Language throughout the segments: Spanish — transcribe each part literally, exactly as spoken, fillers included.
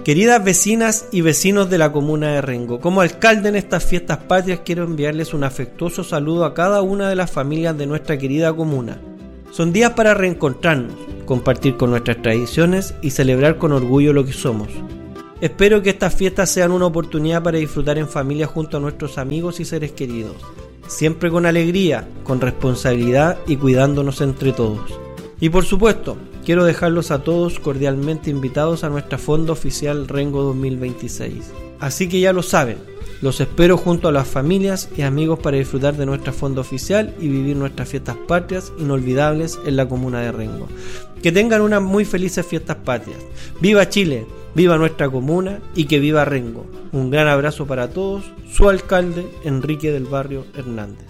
Queridas vecinas y vecinos de la comuna de Rengo, como alcalde en estas fiestas patrias quiero enviarles un afectuoso saludo a cada una de las familias de nuestra querida comuna. Son días para reencontrarnos, compartir con nuestras tradiciones y celebrar con orgullo lo que somos. Espero que estas fiestas sean una oportunidad para disfrutar en familia junto a nuestros amigos y seres queridos, siempre con alegría, con responsabilidad y cuidándonos entre todos. Y por supuesto, quiero dejarlos a todos cordialmente invitados a nuestra Fonda Oficial Rengo dos mil veintiséis. Así que ya lo saben, los espero junto a las familias y amigos para disfrutar de nuestra Fonda Oficial y vivir nuestras fiestas patrias inolvidables en la comuna de Rengo. Que tengan unas muy felices fiestas patrias. ¡Viva Chile! ¡Viva nuestra comuna! Y que viva Rengo. Un gran abrazo para todos. Su alcalde, Enrique del Barrio Hernández.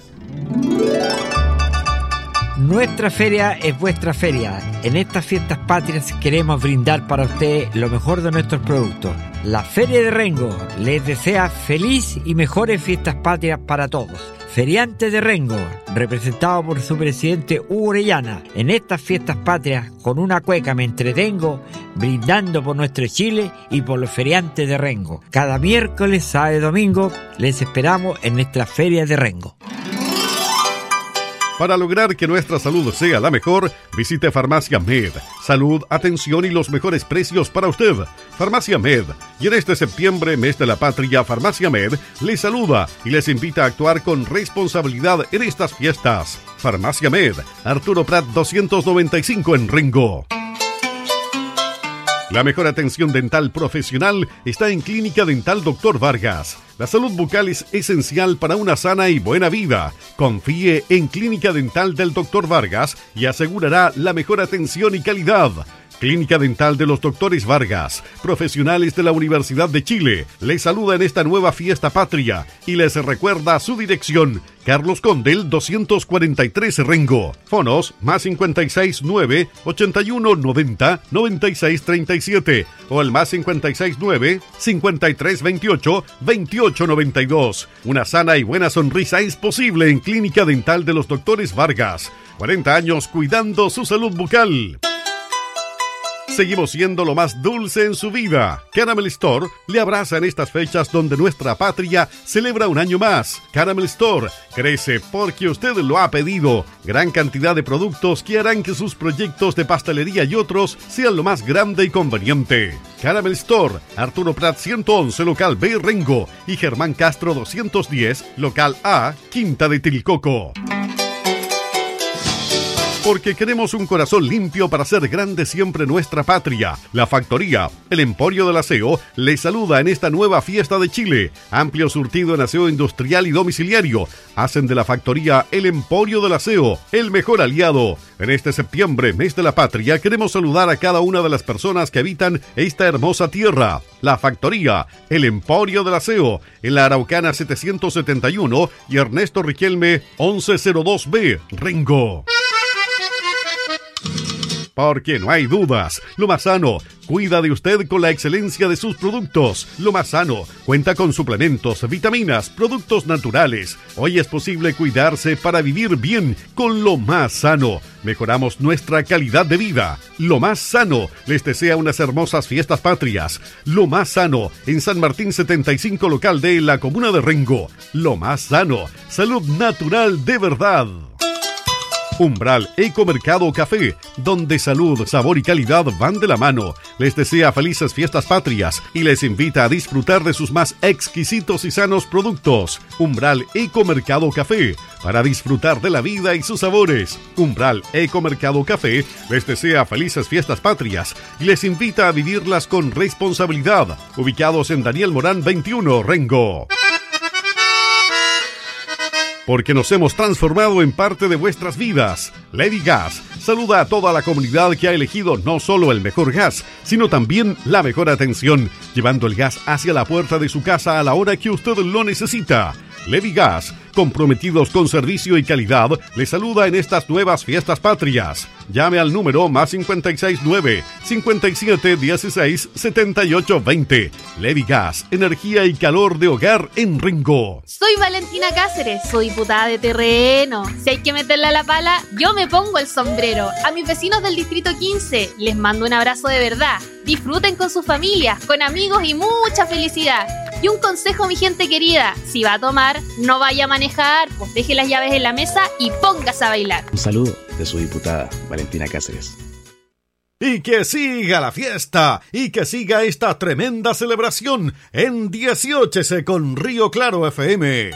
Nuestra feria es vuestra feria. En estas fiestas patrias queremos brindar para ustedes lo mejor de nuestros productos. La Feria de Rengo les desea feliz y mejores fiestas patrias para todos. Feriante de Rengo, representado por su presidente Hugo Orellana. En estas fiestas patrias, con una cueca me entretengo, brindando por nuestro Chile y por los feriantes de Rengo. Cada miércoles, sábado y domingo les esperamos en nuestra Feria de Rengo. Para lograr que nuestra salud sea la mejor, visite Farmacia Med. Salud, atención y los mejores precios para usted. Farmacia Med. Y en este septiembre, mes de la patria, Farmacia Med les saluda y les invita a actuar con responsabilidad en estas fiestas. Farmacia Med, Arturo Prat doscientos noventa y cinco en Rengo. La mejor atención dental profesional está en Clínica Dental Doctor Vargas. La salud bucal es esencial para una sana y buena vida. Confíe en Clínica Dental del Doctor Vargas y asegurará la mejor atención y calidad. Clínica Dental de los Doctores Vargas, profesionales de la Universidad de Chile, les saluda en esta nueva fiesta patria y les recuerda su dirección, Carlos Condel doscientos cuarenta y tres Rengo. Fonos más cincuenta y seis nueve, ochenta y uno noventa, noventa y seis treinta y siete o el más cincuenta y seis nueve, cincuenta y tres veintiocho, veintiocho noventa y dos. Una sana y buena sonrisa es posible en Clínica Dental de los Doctores Vargas. cuarenta años cuidando su salud bucal. Seguimos siendo lo más dulce en su vida. Caramel Store le abraza en estas fechas donde nuestra patria celebra un año más. Caramel Store crece porque usted lo ha pedido. Gran cantidad de productos que harán que sus proyectos de pastelería y otros sean lo más grande y conveniente. Caramel Store, Arturo Prat ciento once, local B, Rengo, y Germán Castro doscientos diez, local A, Quinta de Tilcoco. Porque queremos un corazón limpio para hacer grande siempre nuestra patria. La Factoría, el Emporio del Aseo, les saluda en esta nueva fiesta de Chile. Amplio surtido en aseo industrial y domiciliario. Hacen de la Factoría el Emporio del Aseo, el mejor aliado. En este septiembre, mes de la patria, queremos saludar a cada una de las personas que habitan esta hermosa tierra. La Factoría, el Emporio del Aseo, en la Araucana setecientos setenta y uno y Ernesto Riquelme once cero dos B, Rengo. Porque no hay dudas, Lo Más Sano cuida de usted con la excelencia de sus productos. Lo Más Sano cuenta con suplementos, vitaminas, productos naturales. Hoy es posible cuidarse para vivir bien con Lo Más Sano. Mejoramos nuestra calidad de vida. Lo Más Sano les desea unas hermosas fiestas patrias. Lo Más Sano en San Martín setenta y cinco, local de la comuna de Rengo. Lo Más Sano, salud natural de verdad. Umbral Ecomercado Café, donde salud, sabor y calidad van de la mano. Les desea felices fiestas patrias y les invita a disfrutar de sus más exquisitos y sanos productos. Umbral Ecomercado Café, para disfrutar de la vida y sus sabores. Umbral Ecomercado Café les desea felices fiestas patrias y les invita a vivirlas con responsabilidad. Ubicados en Daniel Morán veintiuno, Rengo. Porque nos hemos transformado en parte de vuestras vidas. Lady Gas saluda a toda la comunidad que ha elegido no solo el mejor gas, sino también la mejor atención, llevando el gas hacia la puerta de su casa a la hora que usted lo necesita. Lady Gas, comprometidos con servicio y calidad, le saluda en estas nuevas fiestas patrias. Llame al número más cincuenta y seis nueve, cincuenta y siete dieciséis, setenta y ocho veinte. Levigas, energía y calor de hogar en Rengo. Soy Valentina Cáceres, soy diputada de terreno. Si hay que meterle a la pala, yo me pongo el sombrero. A mis vecinos del Distrito quince, les mando un abrazo de verdad. Disfruten con sus familias, con amigos y mucha felicidad. Y un consejo, mi gente querida, si va a tomar, no vaya a manejar, pues deje las llaves en la mesa y póngase a bailar. Un saludo de su diputada, Valentina Cáceres. Y que siga la fiesta, y que siga esta tremenda celebración en dieciocho con Río Claro F M.